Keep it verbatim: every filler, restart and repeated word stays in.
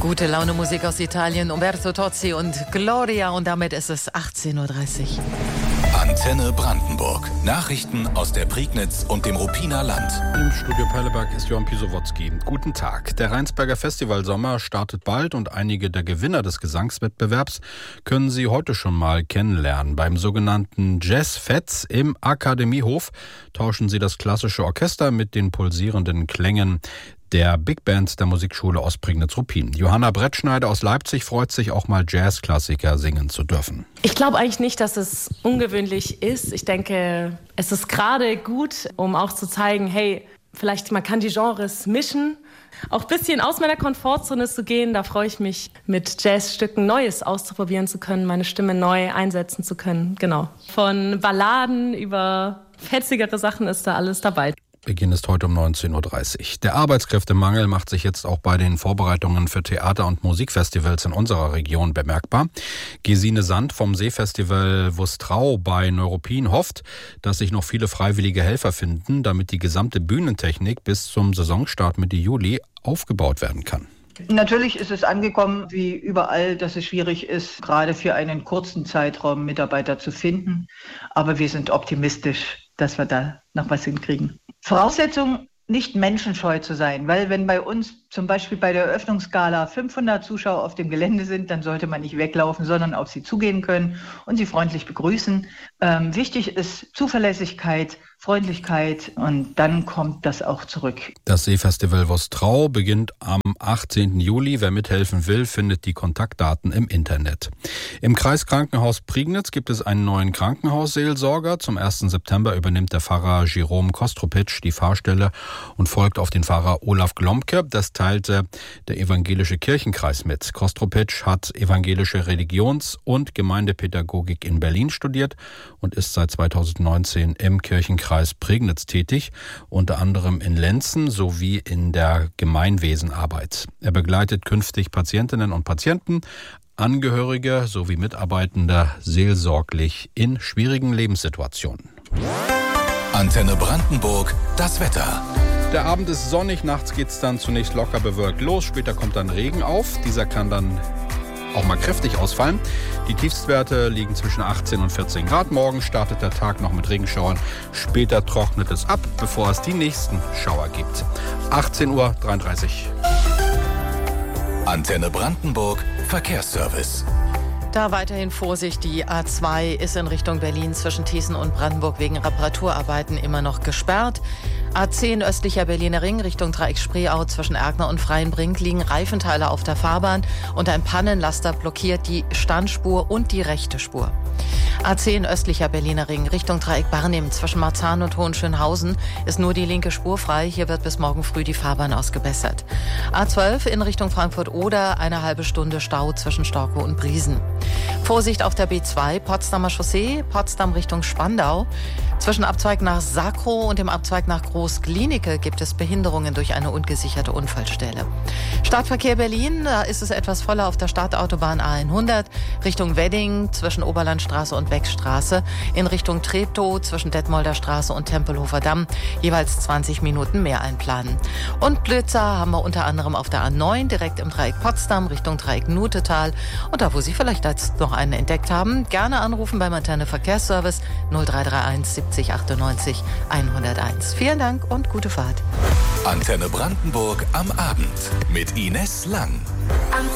Gute Laune Musik aus Italien, Umberto Tozzi und Gloria, und damit ist es achtzehn Uhr dreißig. Antenne Brandenburg. Nachrichten aus der Prignitz und dem Ruppiner Land. Im Studio Perleberg ist Johann Pisowotzki. Guten Tag. Der Rheinsberger Festivalsommer startet bald und einige der Gewinner des Gesangswettbewerbs können Sie heute schon mal kennenlernen. Beim sogenannten Jazzfetz im Akademiehof tauschen Sie das klassische Orchester mit den pulsierenden Klängen der Big Band der Musikschule Ostprignitz-Ruppin. Johanna Brettschneider aus Leipzig freut sich, auch mal Jazzklassiker singen zu dürfen. Ich glaube eigentlich nicht, dass es ungewöhnlich ist. Ich denke, es ist gerade gut, um auch zu zeigen, hey, vielleicht man kann die Genres mischen. Auch ein bisschen aus meiner Komfortzone zu gehen, da freue ich mich, mit Jazzstücken Neues auszuprobieren zu können, meine Stimme neu einsetzen zu können. Genau. Von Balladen über fetzigere Sachen ist da alles dabei. Beginn ist heute um neunzehn Uhr dreißig. Der Arbeitskräftemangel macht sich jetzt auch bei den Vorbereitungen für Theater- und Musikfestivals in unserer Region bemerkbar. Gesine Sand vom Seefestival Wustrau bei Neuruppin hofft, dass sich noch viele freiwillige Helfer finden, damit die gesamte Bühnentechnik bis zum Saisonstart Mitte Juli aufgebaut werden kann. Natürlich ist es angekommen, wie überall, dass es schwierig ist, gerade für einen kurzen Zeitraum Mitarbeiter zu finden. Aber wir sind optimistisch, dass wir da noch was hinkriegen. Voraussetzung, nicht menschenscheu zu sein, weil wenn bei uns zum Beispiel bei der Eröffnungsgala fünfhundert Zuschauer auf dem Gelände sind, dann sollte man nicht weglaufen, sondern auf sie zugehen können und sie freundlich begrüßen. Ähm, wichtig ist Zuverlässigkeit, Freundlichkeit, und dann kommt das auch zurück. Das Seefestival Wustrau beginnt am achtzehnten Juli. Wer mithelfen will, findet die Kontaktdaten im Internet. Im Kreiskrankenhaus Prignitz gibt es einen neuen Krankenhausseelsorger. Zum ersten September übernimmt der Pfarrer Jerome Kostropitsch die Fahrstelle und folgt auf den Pfarrer Olaf Glomke. Das teilte der evangelische Kirchenkreis mit. Kostropitsch hat evangelische Religions- und Gemeindepädagogik in Berlin studiert und ist seit zweitausendneunzehn im Kirchenkreis Prignitz tätig, unter anderem in Lenzen sowie in der Gemeinwesenarbeit. Er begleitet künftig Patientinnen und Patienten, Angehörige sowie Mitarbeitende seelsorglich in schwierigen Lebenssituationen. Antenne Brandenburg, das Wetter. Der Abend ist sonnig, nachts geht's dann zunächst locker bewölkt los, später kommt dann Regen auf. Dieser kann dann auch mal kräftig ausfallen. Die Tiefstwerte liegen zwischen achtzehn und vierzehn Grad. Morgen startet der Tag noch mit Regenschauern. Später trocknet es ab, bevor es die nächsten Schauer gibt. achtzehn Uhr dreiunddreißig. Antenne Brandenburg, Verkehrsservice. Da weiterhin Vorsicht, die A zwei ist in Richtung Berlin zwischen Thießen und Brandenburg wegen Reparaturarbeiten immer noch gesperrt. A zehn östlicher Berliner Ring Richtung Dreieck Spreeau zwischen Erkner und Freienbrink liegen Reifenteile auf der Fahrbahn und ein Pannenlaster blockiert die Standspur und die rechte Spur. A zehn östlicher Berliner Ring Richtung Dreieck Barnim zwischen Marzahn und Hohenschönhausen ist nur die linke Spur frei. Hier wird bis morgen früh die Fahrbahn ausgebessert. A zwölf in Richtung Frankfurt-Oder eine halbe Stunde Stau zwischen Storkow und Briesen. Vorsicht auf der B zwei, Potsdamer Chaussee, Potsdam Richtung Spandau. Zwischen Abzweig nach Sacrow und dem Abzweig nach Groß-Glienicke gibt es Behinderungen durch eine ungesicherte Unfallstelle. Stadtverkehr Berlin, da ist es etwas voller auf der Stadtautobahn A hundert Richtung Wedding zwischen Oberlandstraße und Beckstraße, in Richtung Treptow zwischen Detmolder Straße und Tempelhofer Damm jeweils zwanzig Minuten mehr einplanen. Und Blitzer haben wir unter anderem auf der A neun direkt im Dreieck Potsdam Richtung Dreieck Nutetal. Und da, wo Sie vielleicht jetzt noch einen entdeckt haben, gerne anrufen beim Antenne Verkehrsservice null drei drei eins siebzig achtundneunzig hunderteins. Vielen Dank und gute Fahrt. Antenne Brandenburg am Abend mit Ines Lang.